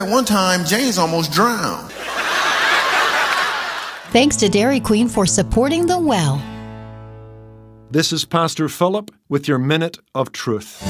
One time, James almost drowned. Thanks to Dairy Queen for supporting The Well. This is Pastor Philip with your Minute of Truth.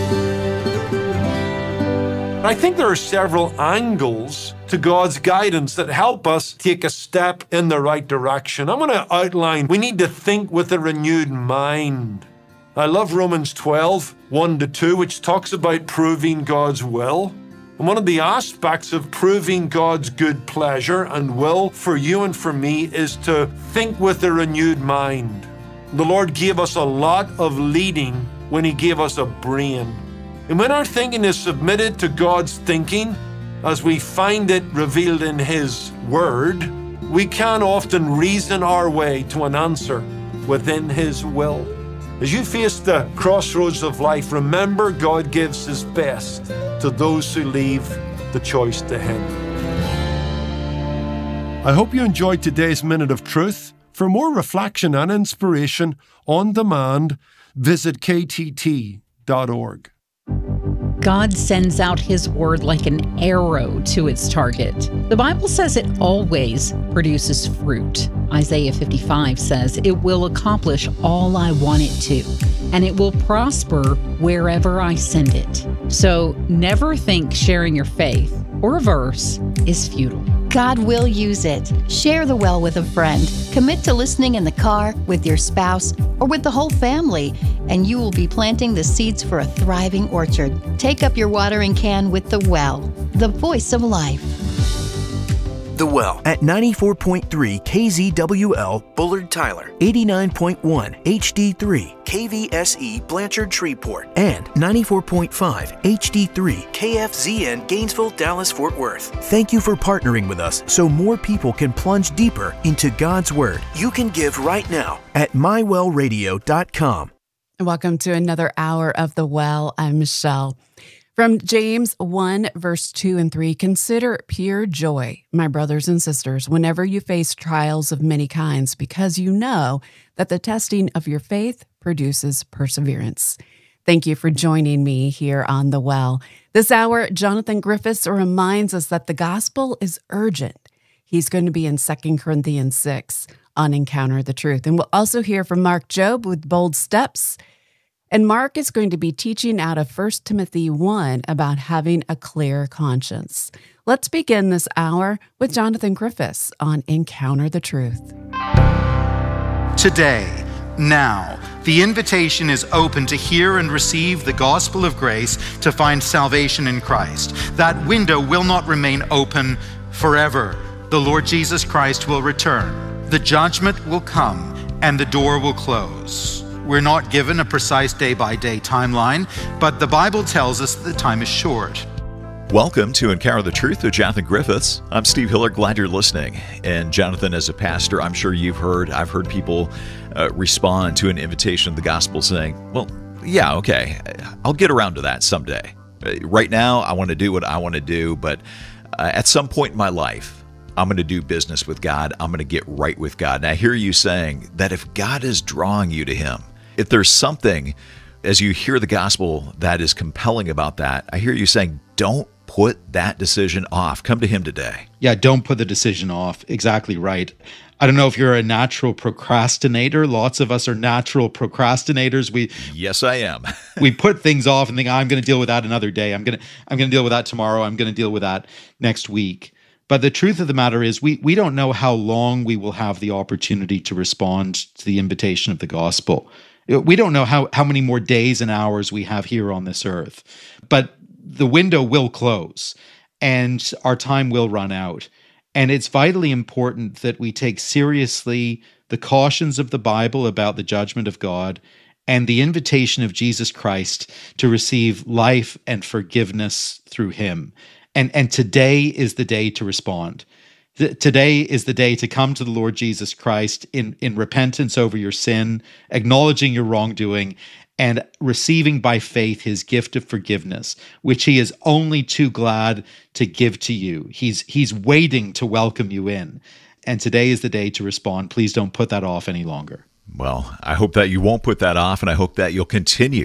I think there are several angles to God's guidance that help us take a step in the right direction. I'm going to outline we need to think with a renewed mind. I love Romans 12, 1-2, which talks about proving God's will. And one of the aspects of proving God's good pleasure and will for you and for me is to think with a renewed mind. The Lord gave us a lot of leading when He gave us a brain. And when our thinking is submitted to God's thinking, as we find it revealed in His Word, we can often reason our way to an answer within His will. As you face the crossroads of life, remember God gives His best to those who leave the choice to Him. I hope you enjoyed today's Minute of Truth. For more reflection and inspiration on demand, visit ktt.org. God sends out His word like an arrow to its target. The Bible says it always produces fruit. Isaiah 55 says it will accomplish all I want it to, and it will prosper wherever I send it. So never think sharing your faith or a verse is futile. God will use it. Share The Well with a friend. Commit to listening in the car, with your spouse, or with the whole family, and you will be planting the seeds for a thriving orchard. Take up your watering can with The Well, the voice of life. The Well at 94.3 KZWL Bullard Tyler, 89.1 HD3 KVSE Blanchard Shreveport, and 94.5 HD3 KFZN Gainesville, Dallas, Fort Worth. Thank you for partnering with us so more people can plunge deeper into God's Word. You can give right now at mywellradio.com. Welcome to another hour of The Well. I'm Michelle. From James 1, verse 2 and 3, consider pure joy, my brothers and sisters, whenever you face trials of many kinds, because you know that the testing of your faith produces perseverance. Thank you for joining me here on The Well. This hour, Jonathan Griffiths reminds us that the gospel is urgent. He's going to be in 2 Corinthians 6 on Encounter the Truth. And we'll also hear from Mark Jobe with Bold Steps. And Mark is going to be teaching out of 1 Timothy 1 about having a clear conscience. Let's begin this hour with Jonathan Griffiths on Encounter the Truth. Today, now, the invitation is open to hear and receive the gospel of grace to find salvation in Christ. That window will not remain open forever. The Lord Jesus Christ will return. The judgment will come and the door will close. We're not given a precise day-by-day timeline, but the Bible tells us that the time is short. Welcome to Encounter the Truth with Jonathan Griffiths. I'm Steve Hiller, glad you're listening. And Jonathan, as a pastor, I'm sure I've heard people respond to an invitation of the gospel saying, well, yeah, okay, I'll get around to that someday. Right now, I want to do what I want to do, but at some point in my life, I'm going to do business with God. I'm going to get right with God. And I hear you saying that if God is drawing you to Him, if there's something, as you hear the gospel, that is compelling about that, I hear you saying, don't put that decision off. Come to Him today. Yeah, don't put the decision off. Exactly right. I don't know if you're a natural procrastinator. Lots of us are natural procrastinators. Yes, I am. We put things off and think, I'm going to deal with that another day. I'm going to deal with that tomorrow. I'm going to deal with that next week. But the truth of the matter is we don't know how long we will have the opportunity to respond to the invitation of the gospel. We don't know how many more days and hours we have here on this earth. But the window will close and our time will run out. And it's vitally important that we take seriously the cautions of the Bible about the judgment of God and the invitation of Jesus Christ to receive life and forgiveness through Him. And today is the day to respond. Today is the day to come to the Lord Jesus Christ in repentance over your sin, acknowledging your wrongdoing, and receiving by faith His gift of forgiveness, which He is only too glad to give to you. He's waiting to welcome you in. And today is the day to respond. Please don't put that off any longer. Well, I hope that you won't put that off, and I hope that you'll continue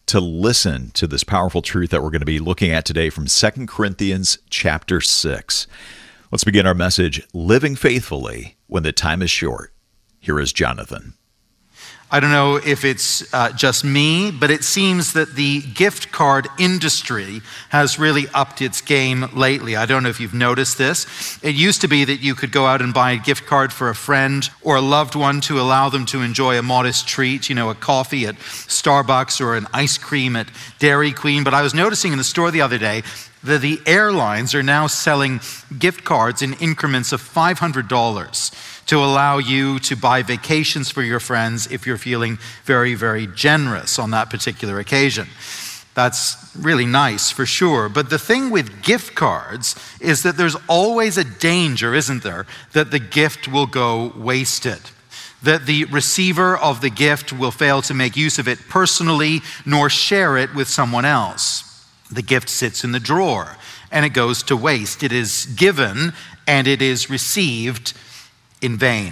to listen to this powerful truth that we're going to be looking at today from 2 Corinthians chapter 6. Let's begin our message, Living Faithfully When the Time is Short. Here is Jonathan. I don't know if it's just me, but it seems that the gift card industry has really upped its game lately. I don't know if you've noticed this. It used to be that you could go out and buy a gift card for a friend or a loved one to allow them to enjoy a modest treat, a coffee at Starbucks or an ice cream at Dairy Queen. But I was noticing in the store the other day that the airlines are now selling gift cards in increments of $500 to allow you to buy vacations for your friends if you're feeling very, very generous on that particular occasion. That's really nice for sure. But the thing with gift cards is that there's always a danger, isn't there, that the gift will go wasted, that the receiver of the gift will fail to make use of it personally nor share it with someone else. The gift sits in the drawer and it goes to waste. It is given and it is received in vain.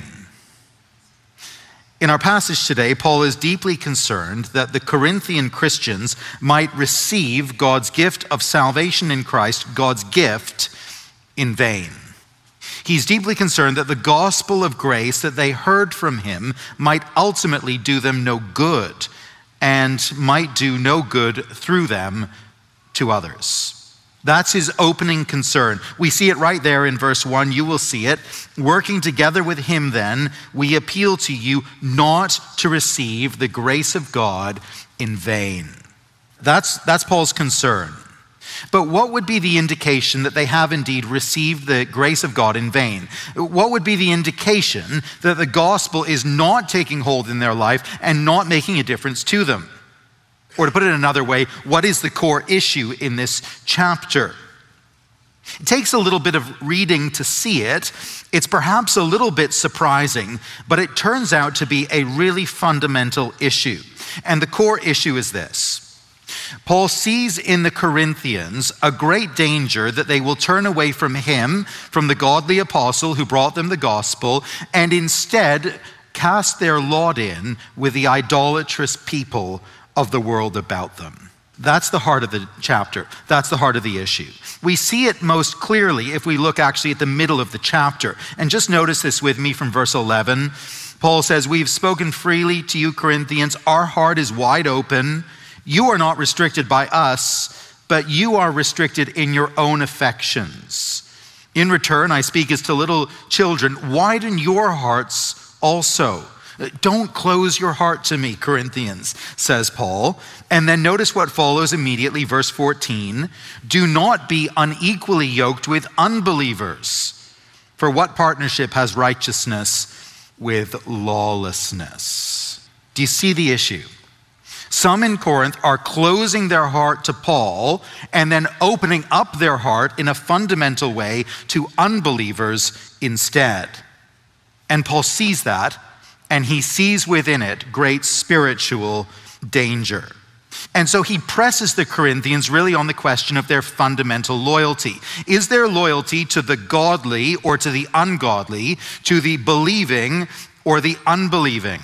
In our passage today, Paul is deeply concerned that the Corinthian Christians might receive God's gift of salvation in Christ, God's gift, in vain. He's deeply concerned that the gospel of grace that they heard from him might ultimately do them no good and might do no good through them to others. That's his opening concern. We see it right there in verse 1. You will see it. Working together with him then, we appeal to you not to receive the grace of God in vain. That's Paul's concern. But what would be the indication that they have indeed received the grace of God in vain? What would be the indication that the gospel is not taking hold in their life and not making a difference to them? Or to put it another way, what is the core issue in this chapter? It takes a little bit of reading to see it. It's perhaps a little bit surprising, but it turns out to be a really fundamental issue. And the core issue is this. Paul sees in the Corinthians a great danger that they will turn away from him, from the godly apostle who brought them the gospel, and instead cast their lot in with the idolatrous people of the world about them. That's the heart of the chapter. That's the heart of the issue. We see it most clearly if we look actually at the middle of the chapter. And just notice this with me from verse 11. Paul says, "We've spoken freely to you, Corinthians. Our heart is wide open. You are not restricted by us, but you are restricted in your own affections. In return, I speak as to little children. Widen your hearts also." Don't close your heart to me, Corinthians, says Paul. And then notice what follows immediately, verse 14. Do not be unequally yoked with unbelievers. For what partnership has righteousness with lawlessness? Do you see the issue? Some in Corinth are closing their heart to Paul and then opening up their heart in a fundamental way to unbelievers instead. And Paul sees that. And he sees within it great spiritual danger. And so he presses the Corinthians really on the question of their fundamental loyalty. Is their loyalty to the godly or to the ungodly, to the believing or the unbelieving?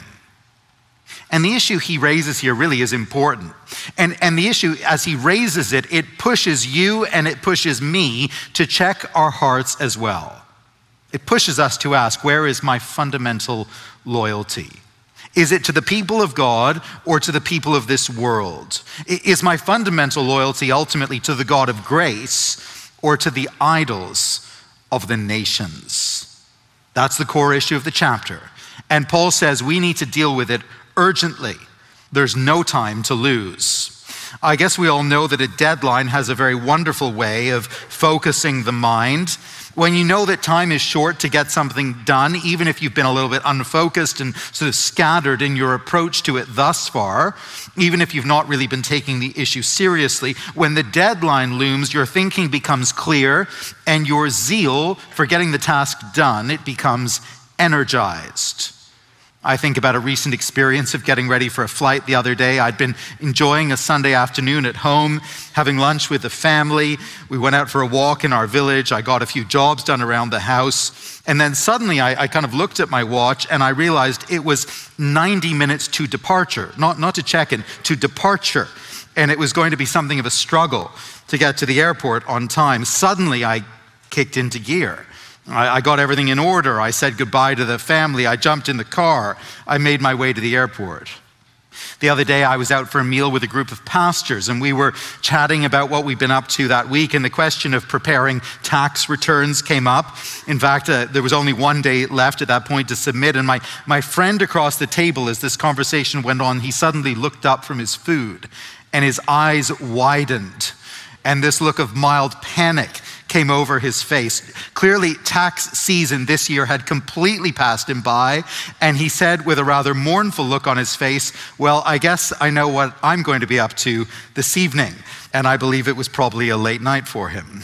And the issue he raises here really is important. And the issue, as he raises it, it pushes you and it pushes me to check our hearts as well. It pushes us to ask, where is my fundamental loyalty? Is it to the people of God or to the people of this world? Is my fundamental loyalty ultimately to the God of grace or to the idols of the nations? That's the core issue of the chapter. And Paul says we need to deal with it urgently. There's no time to lose. I guess we all know that a deadline has a very wonderful way of focusing the mind. When you know that time is short to get something done, even if you've been a little bit unfocused and sort of scattered in your approach to it thus far, even if you've not really been taking the issue seriously, when the deadline looms, your thinking becomes clear and your zeal for getting the task done, it becomes energized. I think about a recent experience of getting ready for a flight the other day. I'd been enjoying a Sunday afternoon at home, having lunch with the family. We went out for a walk in our village. I got a few jobs done around the house. And then suddenly I kind of looked at my watch and I realized it was 90 minutes to departure, not to check-in, to departure. and it was going to be something of a struggle to get to the airport on time. Suddenly, I kicked into gear. I got everything in order. I said goodbye to the family. I jumped in the car. I made my way to the airport. The other day, I was out for a meal with a group of pastors, and we were chatting about what we've been up to that week, and the question of preparing tax returns came up. In fact, there was only one day left at that point to submit, and my friend across the table, as this conversation went on, he suddenly looked up from his food, and his eyes widened, and this look of mild panic came over his face. Clearly, tax season this year had completely passed him by, and he said with a rather mournful look on his face, "Well, I guess I know what I'm going to be up to this evening." And I believe it was probably a late night for him.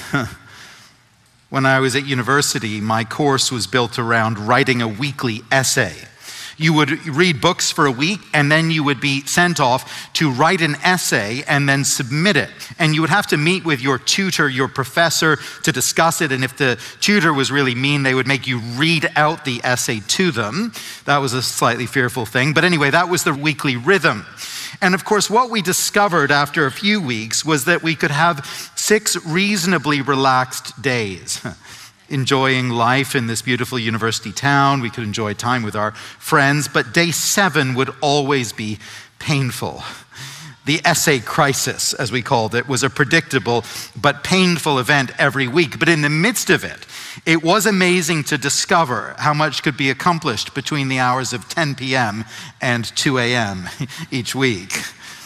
When I was at university, my course was built around writing a weekly essay. You would read books for a week, and then you would be sent off to write an essay and then submit it. And you would have to meet with your tutor, your professor, to discuss it. And if the tutor was really mean, they would make you read out the essay to them. That was a slightly fearful thing. But anyway, that was the weekly rhythm. And of course, what we discovered after a few weeks was that we could have 6 reasonably relaxed days. Enjoying life in this beautiful university town. We could enjoy time with our friends, but day 7 would always be painful. The essay crisis, as we called it, was a predictable but painful event every week. But in the midst of it, it was amazing to discover how much could be accomplished between the hours of 10 p.m. and 2 a.m. each week.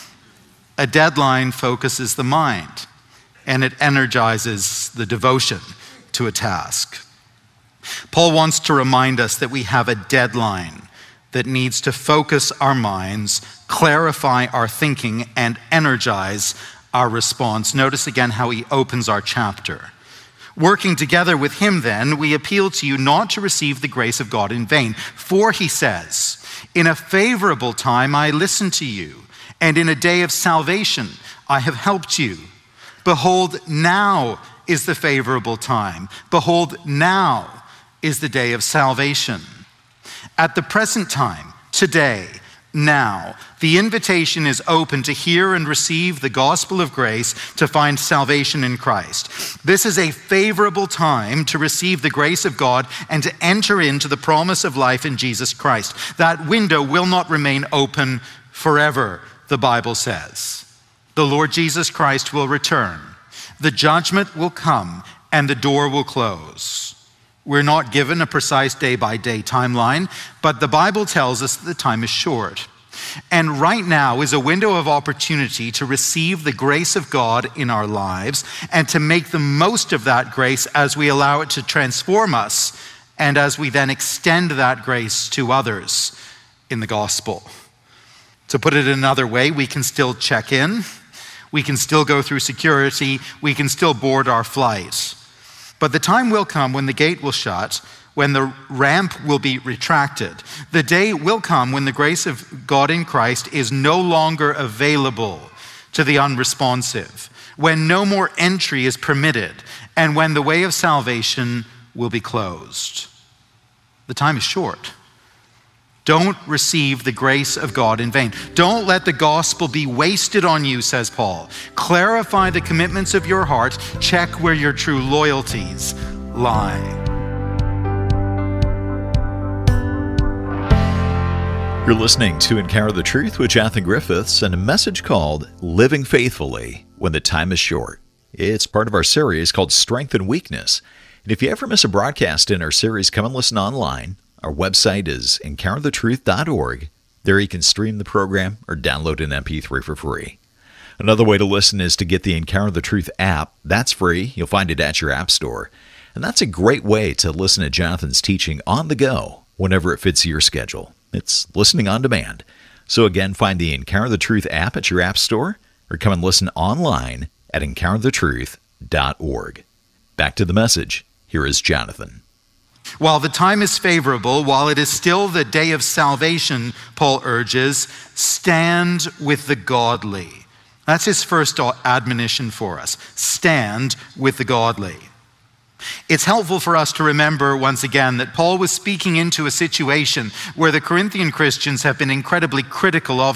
A deadline focuses the mind, and it energizes the devotion to a task. Paul wants to remind us that we have a deadline that needs to focus our minds, clarify our thinking, and energize our response. Notice again how he opens our chapter. Working together with him, then, we appeal to you not to receive the grace of God in vain. For he says, "In a favorable time I listened to you, and in a day of salvation I have helped you. Behold, now is the favorable time. Behold, now is the day of salvation." At the present time, today, now, the invitation is open to hear and receive the gospel of grace to find salvation in Christ. This is a favorable time to receive the grace of God and to enter into the promise of life in Jesus Christ. That window will not remain open forever, the Bible says. The Lord Jesus Christ will return. The judgment will come and the door will close. We're not given a precise day-by-day timeline, but the Bible tells us that the time is short. And right now is a window of opportunity to receive the grace of God in our lives and to make the most of that grace as we allow it to transform us and as we then extend that grace to others in the gospel. To put it another way, we can still check in. We can still go through security. We can still board our flight. But the time will come when the gate will shut, when the ramp will be retracted. The day will come when the grace of God in Christ is no longer available to the unresponsive, when no more entry is permitted, and when the way of salvation will be closed. The time is short. Don't receive the grace of God in vain. Don't let the gospel be wasted on you, says Paul. Clarify the commitments of your heart. Check where your true loyalties lie. You're listening to Encounter the Truth with Jonathan Griffiths and a message called Living Faithfully When the Time is Short. It's part of our series called Strength and Weakness. And if you ever miss a broadcast in our series, come and listen online. Our website is encounterthetruth.org. There you can stream the program or download an MP3 for free. Another way to listen is to get the Encounter the Truth app. That's free. You'll find it at your app store. And that's a great way to listen to Jonathan's teaching on the go whenever it fits your schedule. It's listening on demand. So again, find the Encounter the Truth app at your app store or come and listen online at encounterthetruth.org. Back to the message. Here is Jonathan. While the time is favorable, while it is still the day of salvation, Paul urges, stand with the godly. That's his first admonition for us. Stand with the godly. It's helpful for us to remember once again that Paul was speaking into a situation where the Corinthian Christians have been incredibly critical of him.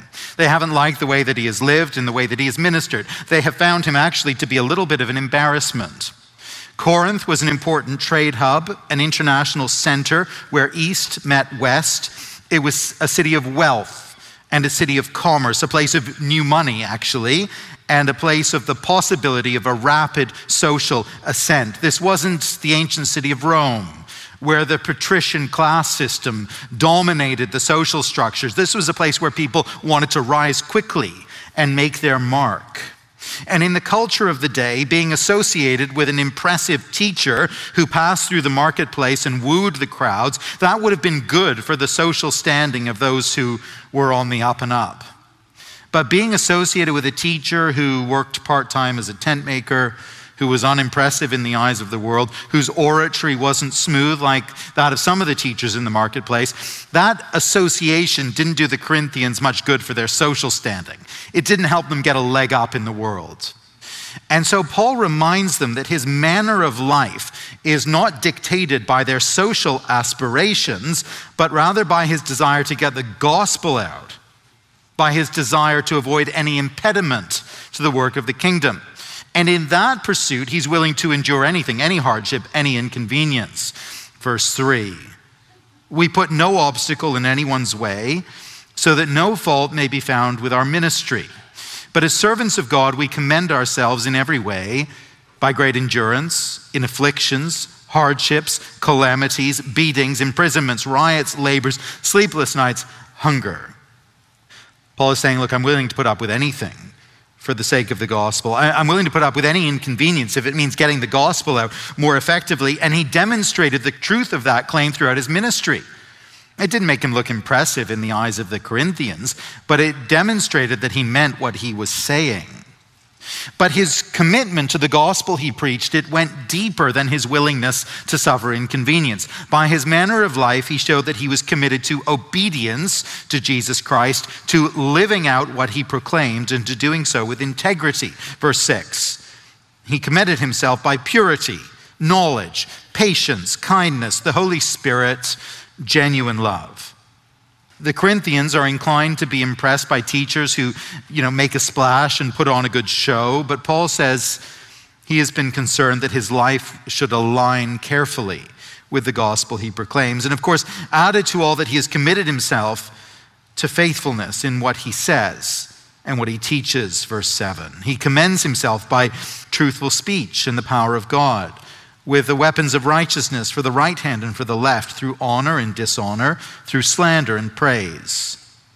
They haven't liked the way that he has lived and the way that he has ministered. They have found him actually to be a little bit of an embarrassment. Corinth was an important trade hub, an international center where East met West. It was a city of wealth and a city of commerce, a place of new money, actually, and a place of the possibility of a rapid social ascent. This wasn't the ancient city of Rome, where the patrician class system dominated the social structures. This was a place where people wanted to rise quickly and make their mark. And in the culture of the day, being associated with an impressive teacher who passed through the marketplace and wooed the crowds, that would have been good for the social standing of those who were on the up and up. But being associated with a teacher who worked part-time as a tent maker, who was unimpressive in the eyes of the world, whose oratory wasn't smooth like that of some of the teachers in the marketplace, that association didn't do the Corinthians much good for their social standing. It didn't help them get a leg up in the world. And so Paul reminds them that his manner of life is not dictated by their social aspirations, but rather by his desire to get the gospel out, by his desire to avoid any impediment to the work of the kingdom. And in that pursuit, he's willing to endure anything, any hardship, any inconvenience. Verse 3, we put no obstacle in anyone's way, so that no fault may be found with our ministry. But as servants of God, we commend ourselves in every way by great endurance, in afflictions, hardships, calamities, beatings, imprisonments, riots, labors, sleepless nights, hunger. Paul is saying, look, I'm willing to put up with anything for the sake of the gospel. I'm willing to put up with any inconvenience if it means getting the gospel out more effectively. And he demonstrated the truth of that claim throughout his ministry. It didn't make him look impressive in the eyes of the Corinthians, but it demonstrated that he meant what he was saying. But his commitment to the gospel he preached, it went deeper than his willingness to suffer inconvenience. By his manner of life, he showed that he was committed to obedience to Jesus Christ, to living out what he proclaimed, and to doing so with integrity. Verse 6, he commended himself by purity, knowledge, patience, kindness, the Holy Spirit, genuine love. The Corinthians are inclined to be impressed by teachers who, make a splash and put on a good show. But Paul says he has been concerned that his life should align carefully with the gospel he proclaims. And of course, added to all that, he has committed himself to faithfulness in what he says and what he teaches. Verse 7, he commends himself by truthful speech and the power of God, with the weapons of righteousness for the right hand and for the left, through honor and dishonor, through slander and praise.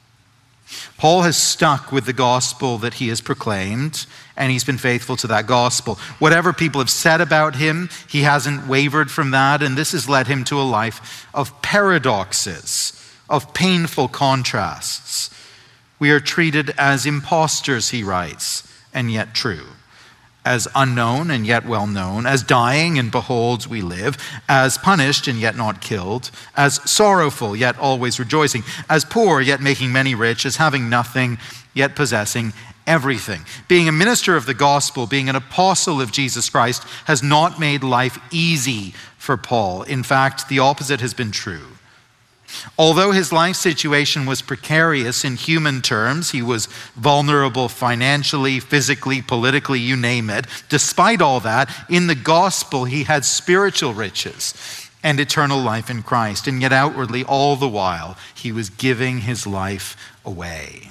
Paul has stuck with the gospel that he has proclaimed, and he's been faithful to that gospel. Whatever people have said about him, he hasn't wavered from that, and this has led him to a life of paradoxes, of painful contrasts. We are treated as impostors, he writes, and yet true. As unknown and yet well known, as dying and behold we live, as punished and yet not killed, as sorrowful yet always rejoicing, as poor yet making many rich, as having nothing yet possessing everything. Being a minister of the gospel, being an apostle of Jesus Christ, has not made life easy for Paul. In fact, the opposite has been true. Although his life situation was precarious in human terms, he was vulnerable financially, physically, politically, you name it. Despite all that, in the gospel, he had spiritual riches and eternal life in Christ. And yet outwardly, all the while, he was giving his life away.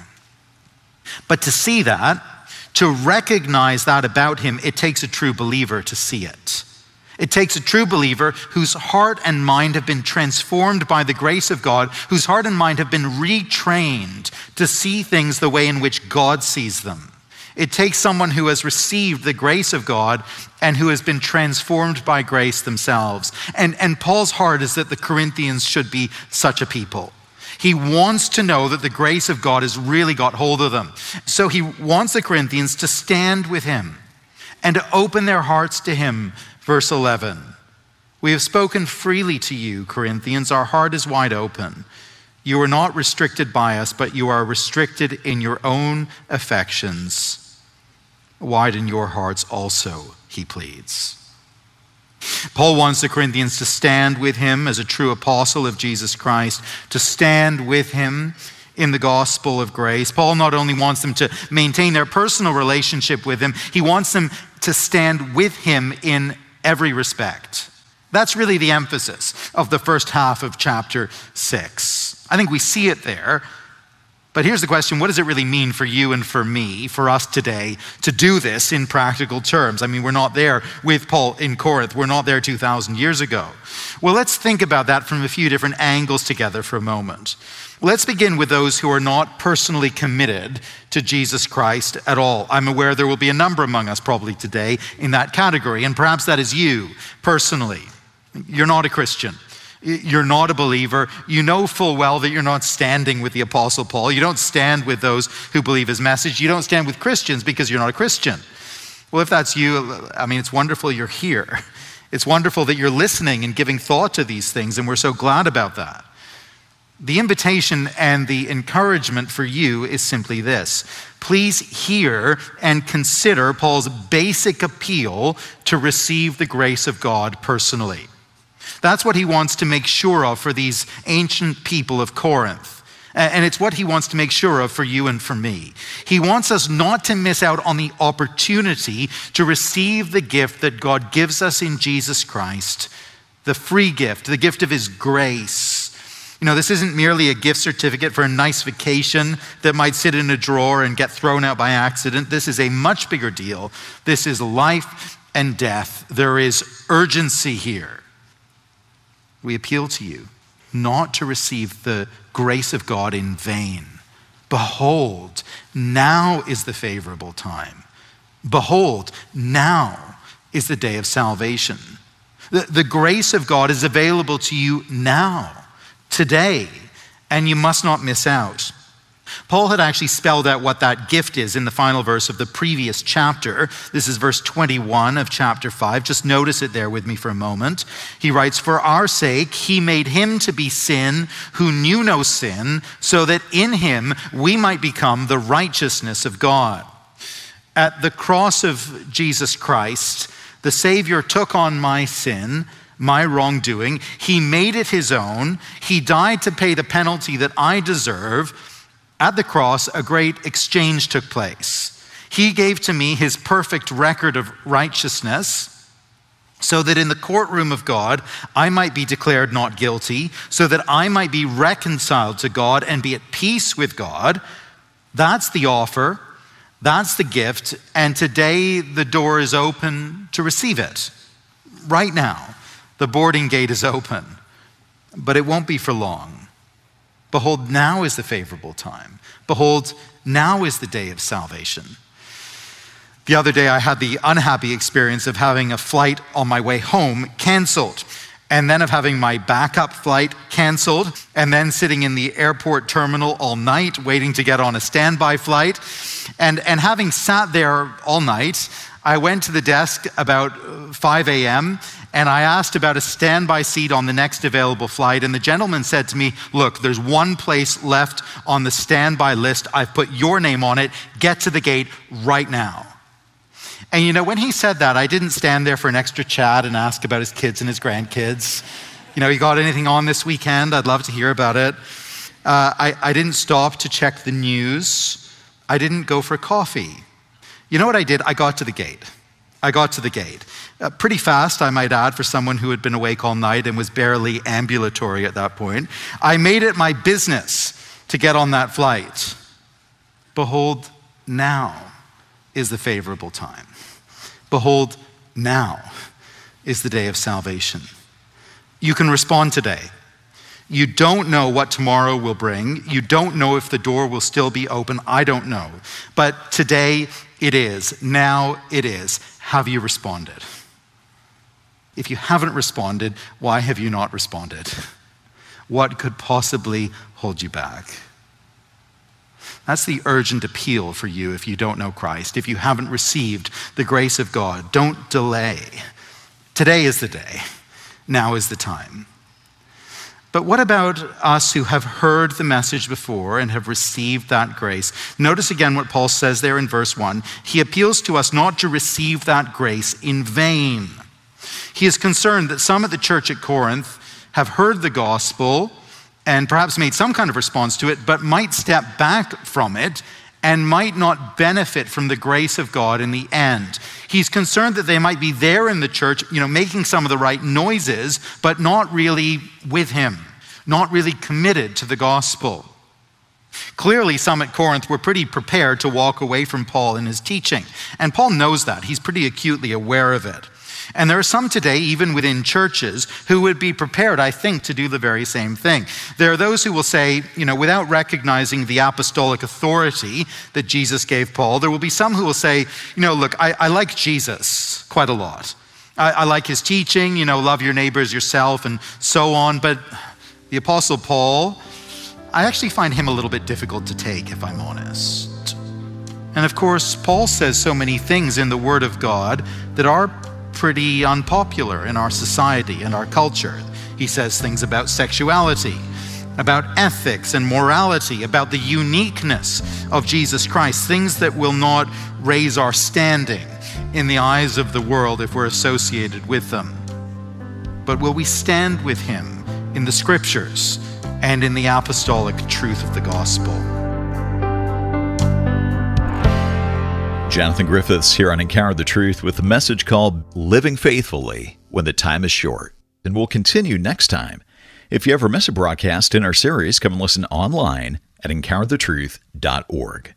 But to see that, to recognize that about him, it takes a true believer to see it. It takes a true believer whose heart and mind have been transformed by the grace of God, whose heart and mind have been retrained to see things the way in which God sees them. It takes someone who has received the grace of God and who has been transformed by grace themselves. And Paul's heart is that the Corinthians should be such a people. He wants to know that the grace of God has really got hold of them. So he wants the Corinthians to stand with him and to open their hearts to him. Verse 11, we have spoken freely to you, Corinthians. Our heart is wide open. You are not restricted by us, but you are restricted in your own affections. Widen your hearts also, he pleads. Paul wants the Corinthians to stand with him as a true apostle of Jesus Christ, to stand with him in the gospel of grace. Paul not only wants them to maintain their personal relationship with him, he wants them to stand with him in every respect. That's really the emphasis of the first half of chapter 6. I think we see it there. But here's the question: what does it really mean for you and for me, for us today, to do this in practical terms? I mean, we're not there with Paul in Corinth. We're not there 2,000 years ago. Well, let's think about that from a few different angles together for a moment. Let's begin with those who are not personally committed to Jesus Christ at all. I'm aware there will be a number among us probably today in that category, and perhaps that is you personally. You're not a Christian. You're not a believer. You know full well that you're not standing with the Apostle Paul. You don't stand with those who believe his message. You don't stand with Christians because you're not a Christian. Well, if that's you, I mean, it's wonderful you're here. It's wonderful that you're listening and giving thought to these things, and we're so glad about that. The invitation and the encouragement for you is simply this: please hear and consider Paul's basic appeal to receive the grace of God personally. That's what he wants to make sure of for these ancient people of Corinth. And it's what he wants to make sure of for you and for me. He wants us not to miss out on the opportunity to receive the gift that God gives us in Jesus Christ, the free gift, the gift of his grace. You know, this isn't merely a gift certificate for a nice vacation that might sit in a drawer and get thrown out by accident. This is a much bigger deal. This is life and death. There is urgency here. We appeal to you not to receive the grace of God in vain. Behold, now is the favorable time. Behold, now is the day of salvation. The grace of God is available to you now, today, and you must not miss out. Paul had actually spelled out what that gift is in the final verse of the previous chapter. This is verse 21 of chapter 5. Just notice it there with me for a moment. He writes, "For our sake, he made him to be sin who knew no sin, so that in him we might become the righteousness of God." At the cross of Jesus Christ, the Savior took on my sin, my wrongdoing. He made it his own. He died to pay the penalty that I deserve. At the cross, a great exchange took place. He gave to me his perfect record of righteousness, so that in the courtroom of God, I might be declared not guilty, so that I might be reconciled to God and be at peace with God. That's the offer. That's the gift. And today, the door is open to receive it. Right now, the boarding gate is open, but it won't be for long. Behold, now is the favorable time. Behold, now is the day of salvation. The other day, I had the unhappy experience of having a flight on my way home canceled, and then of having my backup flight canceled, and then sitting in the airport terminal all night waiting to get on a standby flight. And having sat there all night, I went to the desk about 5 a.m., and I asked about a standby seat on the next available flight, and the gentleman said to me, "Look, there's one place left on the standby list. I've put your name on it. Get to the gate right now." And you know, when he said that, I didn't stand there for an extra chat and ask about his kids and his grandkids. You know, you got anything on this weekend? I'd love to hear about it. I didn't stop to check the news. I didn't go for coffee. You know what I did? I got to the gate. Pretty fast, I might add, for someone who had been awake all night and was barely ambulatory at that point. I made it my business to get on that flight. Behold, now is the favorable time. Behold, now is the day of salvation. You can respond today. You don't know what tomorrow will bring. You don't know if the door will still be open. I don't know. But today it is. Now it is. Have you responded? If you haven't responded, why have you not responded? What could possibly hold you back? That's the urgent appeal for you if you don't know Christ. If you haven't received the grace of God, don't delay. Today is the day. Now is the time. But what about us who have heard the message before and have received that grace? Notice again what Paul says there in verse 1. He appeals to us not to receive that grace in vain. He is concerned that some at the church at Corinth have heard the gospel and perhaps made some kind of response to it, but might step back from it and might not benefit from the grace of God in the end. He's concerned that they might be there in the church, making some of the right noises, but not really with him, not really committed to the gospel. Clearly, some at Corinth were pretty prepared to walk away from Paul and his teaching. And Paul knows that. He's pretty acutely aware of it. And there are some today, even within churches, who would be prepared, I think, to do the very same thing. There are those who will say, without recognizing the apostolic authority that Jesus gave Paul, there will be some who will say, look, I like Jesus quite a lot. I like his teaching, love your neighbors yourself and so on. But the Apostle Paul, I actually find him a little bit difficult to take, if I'm honest. And of course, Paul says so many things in the Word of God that are pretty unpopular in our society and our culture. He says things about sexuality, about ethics and morality, about the uniqueness of Jesus Christ, things that will not raise our standing in the eyes of the world if we're associated with them. But will we stand with him in the Scriptures and in the apostolic truth of the gospel? Jonathan Griffiths here on Encounter the Truth with a message called Living Faithfully When the Time is Short. And we'll continue next time. If you ever miss a broadcast in our series, come and listen online at encounterthetruth.org.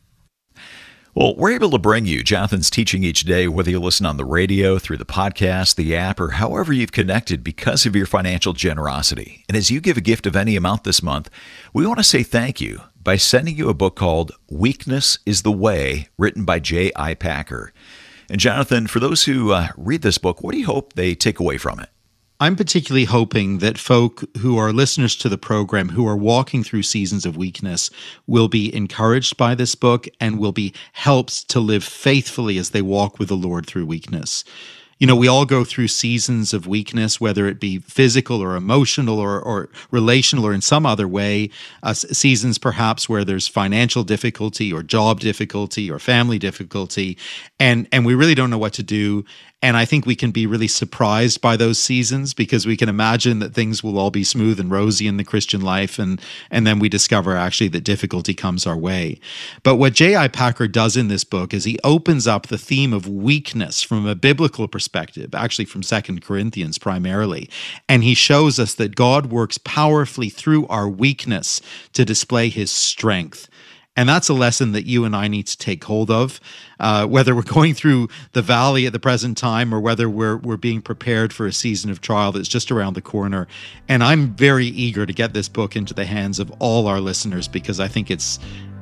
Well, we're able to bring you Jonathan's teaching each day, whether you listen on the radio, through the podcast, the app, or however you've connected because of your financial generosity. And as you give a gift of any amount this month, we want to say thank you by sending you a book called Weakness is the Way, written by J.I. Packer. And Jonathan, for those who read this book, what do you hope they take away from it? I'm particularly hoping that folk who are listeners to the program, who are walking through seasons of weakness, will be encouraged by this book and will be helped to live faithfully as they walk with the Lord through weakness. We all go through seasons of weakness, whether it be physical or emotional or relational or in some other way, seasons perhaps where there's financial difficulty or job difficulty or family difficulty, and we really don't know what to do. And I think we can be really surprised by those seasons because we can imagine that things will all be smooth and rosy in the Christian life, and then we discover actually that difficulty comes our way. But what J.I. Packer does in this book is he opens up the theme of weakness from a biblical perspective, actually from 2 Corinthians primarily, and he shows us that God works powerfully through our weakness to display his strength. And that's a lesson that you and I need to take hold of, whether we're going through the valley at the present time or whether we're being prepared for a season of trial that's just around the corner. And I'm very eager to get this book into the hands of all our listeners because I think it's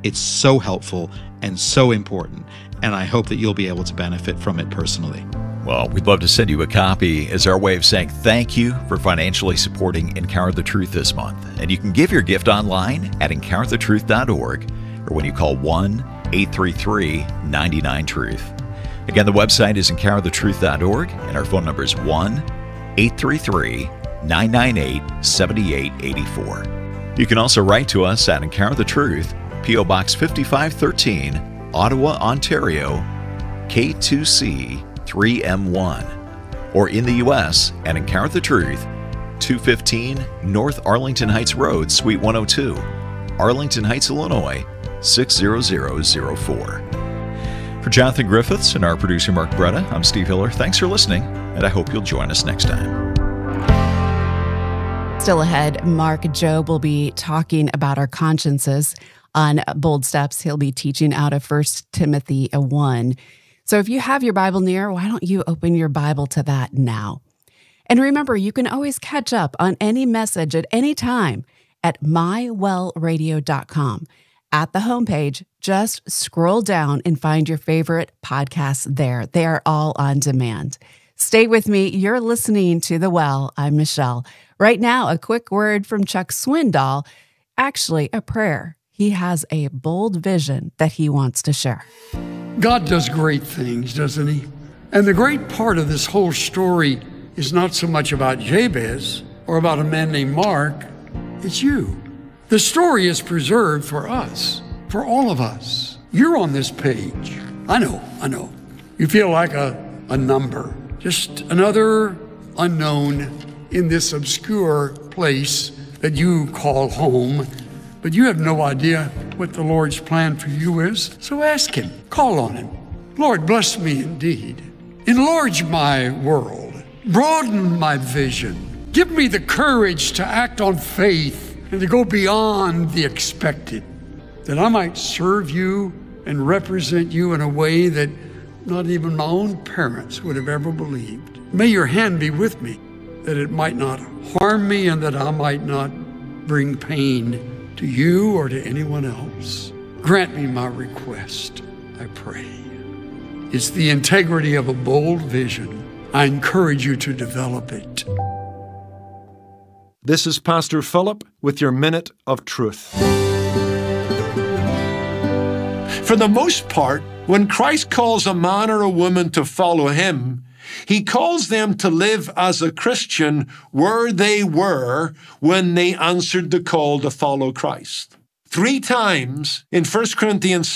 so helpful and so important. And I hope that you'll be able to benefit from it personally. Well, we'd love to send you a copy as our way of saying thank you for financially supporting Encounter the Truth this month. And you can give your gift online at encounterthetruth.org. or when you call 1-833-99-TRUTH. Again, the website is encounterthetruth.org, and our phone number is 1-833-998-7884. You can also write to us at Encounter the Truth, P.O. Box 5513, Ottawa, Ontario, K2C 3M1, or in the U.S. at Encounter the Truth, 215 North Arlington Heights Road, Suite 102, Arlington Heights, Illinois, 60004. For Jonathan Griffiths and our producer Mark Bretta, I'm Steve Hiller. Thanks for listening, and I hope you'll join us next time. Still ahead, Mark Jobe will be talking about our consciences. On Bold Steps, he'll be teaching out of 1 Timothy 1. So if you have your Bible near, why don't you open your Bible to that now? And remember, you can always catch up on any message at any time at mywellradio.com. At the homepage, just scroll down and find your favorite podcasts there. They are all on demand. Stay with me. You're listening to The Well. I'm Michelle. Right now, a quick word from Chuck Swindoll. Actually, a prayer. He has a bold vision that he wants to share. God does great things, doesn't he? And the great part of this whole story is not so much about Jabez or about a man named Mark. It's you. The story is preserved for us, for all of us. You're on this page. I know. You feel like a number, just another unknown in this obscure place that you call home, but you have no idea what the Lord's plan for you is. So ask Him, call on Him. Lord, bless me indeed. Enlarge my world. Broaden my vision. Give me the courage to act on faith and to go beyond the expected, that I might serve you and represent you in a way that not even my own parents would have ever believed. May your hand be with me, that it might not harm me and that I might not bring pain to you or to anyone else. Grant me my request, I pray. It's the integrity of a bold vision. I encourage you to develop it. This is Pastor Philip with your Minute of Truth. For the most part, when Christ calls a man or a woman to follow Him, He calls them to live as a Christian where they were when they answered the call to follow Christ. 3 times in 1 Corinthians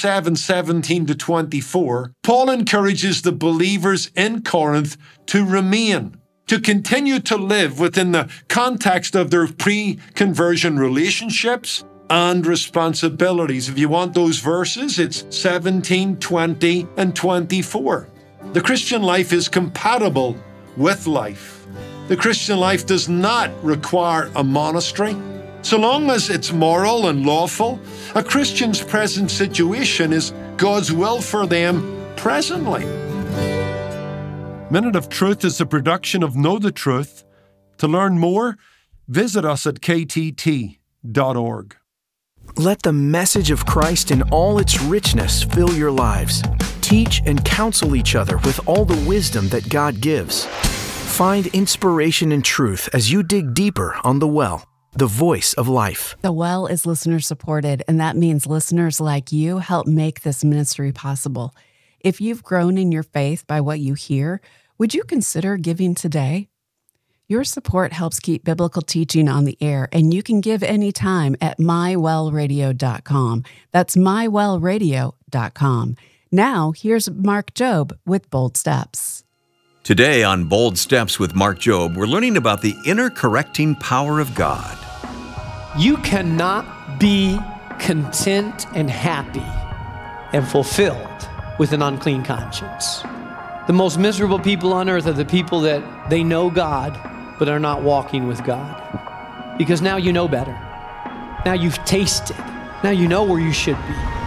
7:17-24, Paul encourages the believers in Corinth to remain, to continue to live within the context of their pre-conversion relationships and responsibilities. If you want those verses, it's 17, 20, and 24. The Christian life is compatible with life. The Christian life does not require a monastery. So long as it's moral and lawful, a Christian's present situation is God's will for them presently. Minute of Truth is a production of Know the Truth. To learn more, visit us at ktt.org. Let the message of Christ in all its richness fill your lives. Teach and counsel each other with all the wisdom that God gives. Find inspiration and truth as you dig deeper on The Well, the voice of life. The Well is listener supported, and that means listeners like you help make this ministry possible. If you've grown in your faith by what you hear, would you consider giving today? Your support helps keep biblical teaching on the air, and you can give anytime at mywellradio.com. That's mywellradio.com. Now, here's Mark Jobe with Bold Steps. Today on Bold Steps with Mark Jobe, we're learning about the inner correcting power of God. You cannot be content and happy and fulfilled with an unclean conscience. The most miserable people on earth are the people that they know God, but are not walking with God. Because now you know better. Now you've tasted. Now you know where you should be.